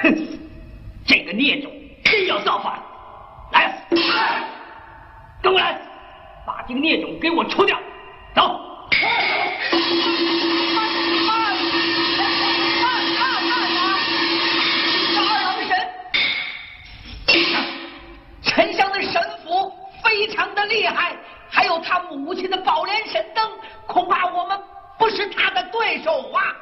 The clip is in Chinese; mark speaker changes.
Speaker 1: 哼，这个孽种真要造反！来，跟我来，把这个孽种给我除掉。走。
Speaker 2: 丞相的神符非常的厉害，还有他母亲的宝莲神灯，恐怕我们不是他的对手啊！